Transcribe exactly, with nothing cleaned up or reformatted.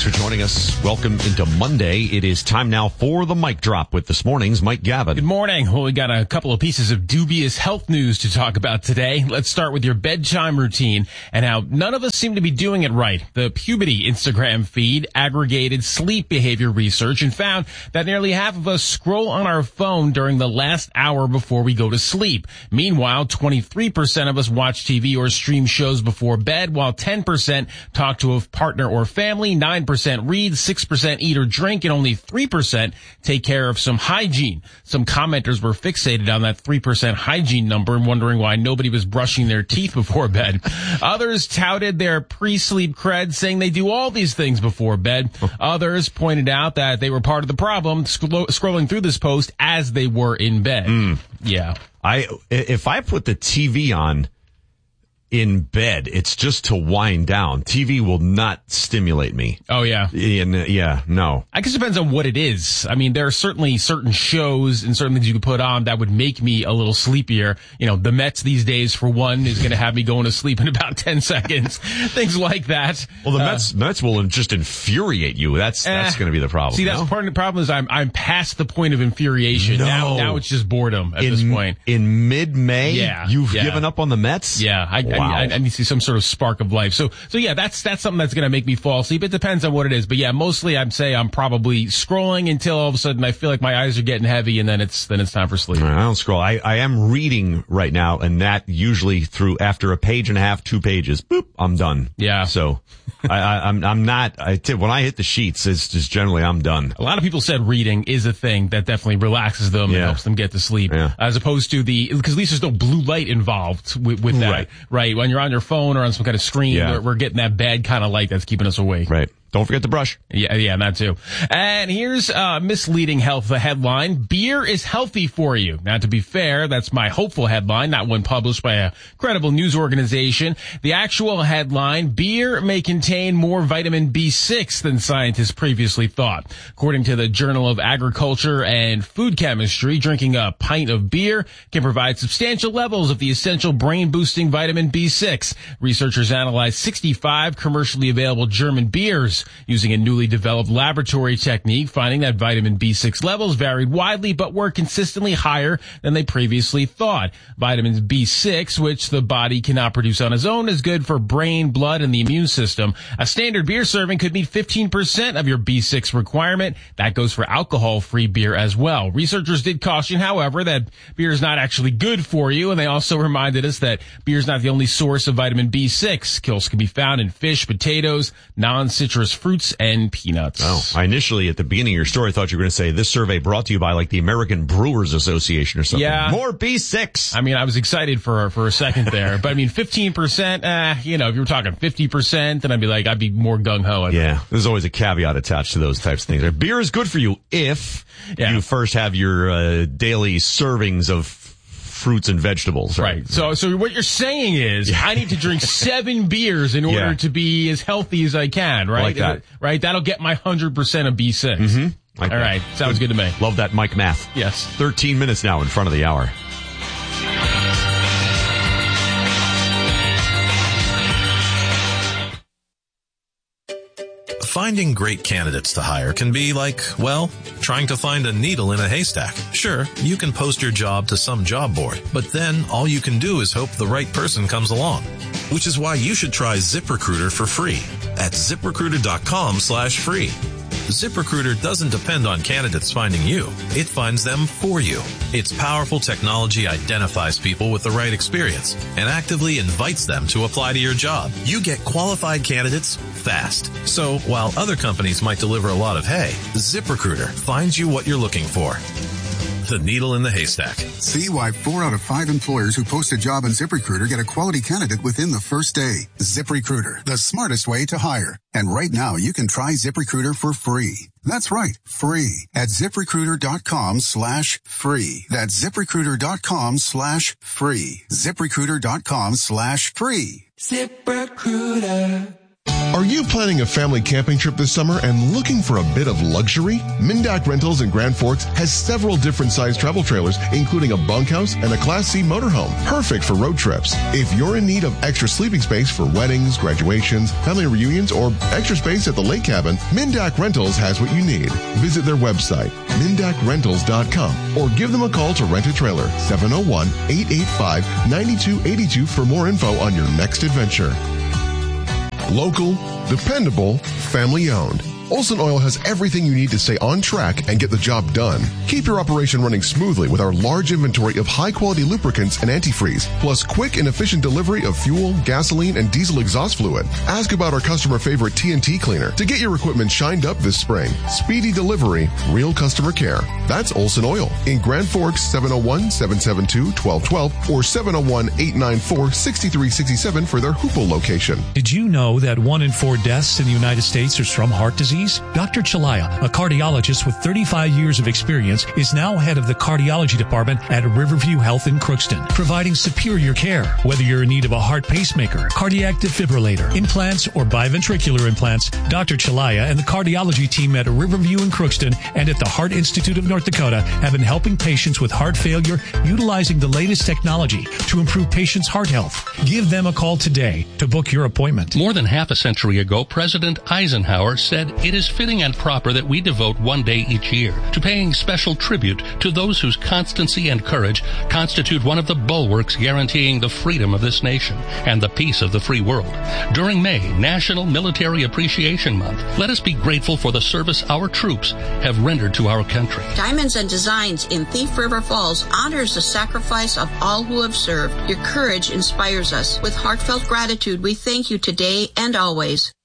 for joining us. Welcome into Monday. It is time now for the Mic Drop with this morning's Mike Gavin. Good morning. Well, we got a couple of pieces of dubious health news to talk about today. Let's start with your bedtime routine and how none of us seem to be doing it right. The Puberty Instagram feed aggregated sleep behavior research and found that nearly half of us scroll on our phone during the last hour before we go to sleep. Meanwhile, twenty-three percent of us watch T V or stream shows before bed, while ten percent talk to a partner or family, nine percent read, six percent eat or drink, and only three percent take care of some hygiene. Some commenters were fixated on that three percent hygiene number and wondering why nobody was brushing their teeth before bed. Others touted their pre-sleep cred, saying they do all these things before bed. Others pointed out that they were part of the problem, scro- scrolling through this post as they were in bed. Mm. Yeah. I if I put the T V on in bed, it's just to wind down. T V will not stimulate me. Oh, yeah. And, uh, yeah, no. I guess it depends on what it is. I mean, there are certainly certain shows and certain things you could put on that would make me a little sleepier. You know, the Mets these days, for one, is going to have me going to sleep in about ten seconds. Things like that. Well, the uh, Mets Mets will just infuriate you. That's that's eh, going to be the problem. See, that's no? part of the problem is I'm I'm past the point of infuriation. No. Now, now it's just boredom at in, this point. In mid-May, yeah, you've yeah. given up on the Mets? Yeah, I, wow. I, I, I need to see some sort of spark of life. So, so yeah, that's, that's something that's going to make me fall asleep. It depends on what it is. But yeah, mostly I'd say I'm probably scrolling until all of a sudden I feel like my eyes are getting heavy and then it's, then it's time for sleep. I don't scroll. I, I am reading right now, and that usually through after a page and a half, two pages, boop, I'm done. Yeah. So I, I, I'm, I'm not, I t- when I hit the sheets, it's just generally I'm done. A lot of people said reading is a thing that definitely relaxes them Yeah. and helps them get to sleep, Yeah. as opposed to the, because at least there's no blue light involved with, with that, Right. right? When you're on your phone or on some kind of screen, Yeah. we're, we're getting that bad kind of light that's keeping us awake. Right. Don't forget to brush. Yeah, yeah, that too. And here's a misleading health headline. Beer is healthy for you. Now, to be fair, that's my hopeful headline, not one published by a credible news organization. The actual headline, beer may contain more vitamin B six than scientists previously thought. According to the Journal of Agriculture and Food Chemistry, drinking a pint of beer can provide substantial levels of the essential brain-boosting vitamin B six. Researchers analyzed sixty-five commercially available German beers using a newly developed laboratory technique, finding that vitamin B six levels varied widely but were consistently higher than they previously thought. Vitamin B six, which the body cannot produce on its own, is good for brain, blood, and the immune system. A standard beer serving could meet fifteen percent of your B six requirement. That goes for alcohol-free beer as well. Researchers did caution, however, that beer is not actually good for you, and they also reminded us that beer is not the only source of vitamin B six. Kills can be found in fish, potatoes, non-citrus fruits, and peanuts. Oh, I initially at the beginning of your story thought you were going to say this survey brought to you by like the American Brewers Association or something. Yeah. More B six. I mean, I was excited for for a second there, but I mean, fifteen percent, eh, you know, if you were talking fifty percent, then I'd be like, I'd be more gung-ho. Yeah, there's always a caveat attached to those types of things. Beer is good for you if yeah. you first have your uh, daily servings of fruits and vegetables. Right. right. So, so what you're saying is I need to drink seven beers in order yeah. to be as healthy as I can, right? Like that. Right. That'll get my one hundred percent of B six. Mm-hmm. Like All that. right. Sounds good to me. Love that Mike math. Yes. thirteen minutes now in front of the hour. Finding great candidates to hire can be like, well, trying to find a needle in a haystack. Sure, you can post your job to some job board, but then all you can do is hope the right person comes along. Which is why you should try ZipRecruiter for free at ZipRecruiter.com slash free. ZipRecruiter doesn't depend on candidates finding you. It finds them for you. Its powerful technology identifies people with the right experience and actively invites them to apply to your job. You get qualified candidates fast. So while other companies might deliver a lot of hay, ZipRecruiter finds you what you're looking for. The needle in the haystack. See why four out of five employers who post a job on ZipRecruiter get a quality candidate within the first day. ZipRecruiter, the smartest way to hire. And right now, you can try ZipRecruiter for free. That's right, free at ZipRecruiter.com slash free. That's ZipRecruiter.com slash free. ZipRecruiter.com slash free. ZipRecruiter. Are you planning a family camping trip this summer and looking for a bit of luxury? Mindak Rentals in Grand Forks has several different size travel trailers, including a bunkhouse and a Class C motorhome, perfect for road trips. If you're in need of extra sleeping space for weddings, graduations, family reunions, or extra space at the lake cabin, Mindak Rentals has what you need. Visit their website, mindak rentals dot com, or give them a call to rent a trailer, seven oh one, eight eight five, nine two eight two for more info on your next adventure. Local, dependable, family owned. Olson Oil has everything you need to stay on track and get the job done. Keep your operation running smoothly with our large inventory of high-quality lubricants and antifreeze, plus quick and efficient delivery of fuel, gasoline, and diesel exhaust fluid. Ask about our customer favorite T N T cleaner to get your equipment shined up this spring. Speedy delivery, real customer care. That's Olson Oil in Grand Forks, seven oh one, seven seven two, one two one two or seven oh one, eight nine four, six three six seven for their Hoople location. Did you know that one in four deaths in the United States is from heart disease? Doctor Chalaya, a cardiologist with thirty-five years of experience, is now head of the cardiology department at Riverview Health in Crookston, providing superior care. Whether you're in need of a heart pacemaker, cardiac defibrillator, implants, or biventricular implants, Doctor Chalaya and the cardiology team at Riverview in Crookston and at the Heart Institute of North Dakota have been helping patients with heart failure utilizing the latest technology to improve patients' heart health. Give them a call today to book your appointment. More than half a century ago, President Eisenhower said it is fitting and proper that we devote one day each year to paying special tribute to those whose constancy and courage constitute one of the bulwarks guaranteeing the freedom of this nation and the peace of the free world. During May, National Military Appreciation Month, let us be grateful for the service our troops have rendered to our country. Diamonds and Designs in Thief River Falls honors the sacrifice of all who have served. Your courage inspires us. With heartfelt gratitude, we thank you today and always.